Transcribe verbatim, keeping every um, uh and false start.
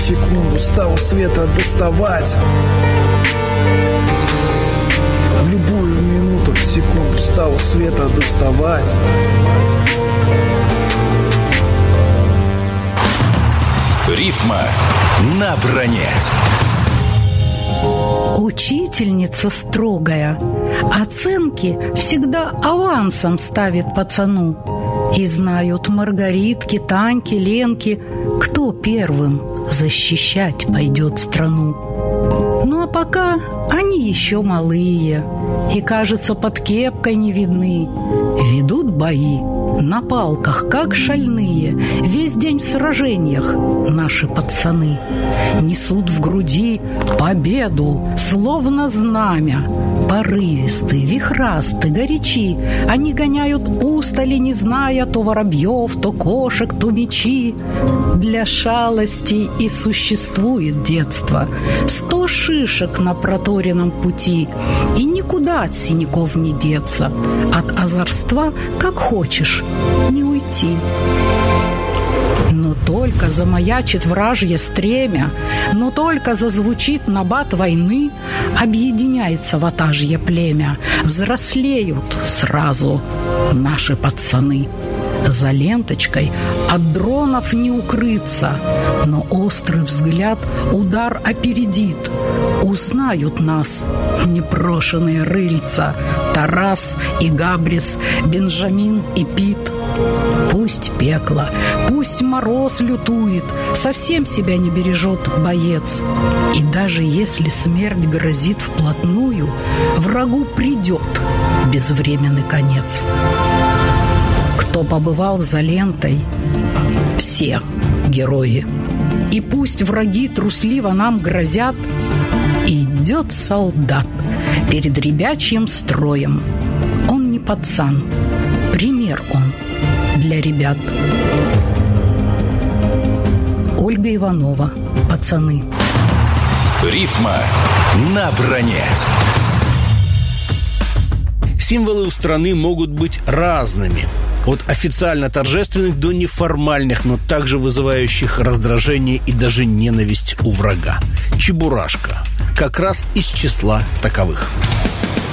секунду стал света доставать. В любую минуту, секунду стал света доставать. Рифма на броне. Учительница строгая оценки всегда авансом ставит пацану. И знают Маргаритки, Таньки, Ленки, кто первым защищать пойдет страну. Ну а пока они еще малые и, кажется, под кепкой не видны. Ведут бои на палках, как шальные, весь день в сражениях наши пацаны. Несут в груди победу, словно знамя. Порывисты, вихрасты, горячи. Они гоняют устали, не зная то воробьев, то кошек, то мечи. Для шалости и существует детство. Сто шишек на проторенном пути, и никуда от синяков не деться. От озорства, как хочешь, не уйти. Но только замаячит вражье стремя, но только зазвучит набат войны, объединяется ватажье племя, взрослеют сразу наши пацаны. За ленточкой от дронов не укрыться, но острый взгляд удар опередит. Узнают нас непрошеные рыльца, Тарас и Габрис, Бенджамин и Пит. Пусть пекло, пусть мороз лютует, совсем себя не бережет боец. И даже если смерть грозит вплотную, врагу придет безвременный конец. Кто побывал за лентой, все герои. И пусть враги трусливо нам грозят, идет солдат перед ребячьим строем. Он не пацан, пример он для ребят. Ольга Иванова. Пацаны. Рифма на броне. Символы у страны могут быть разными. От официально торжественных до неформальных, но также вызывающих раздражение и даже ненависть у врага. Чебурашка как раз из числа таковых.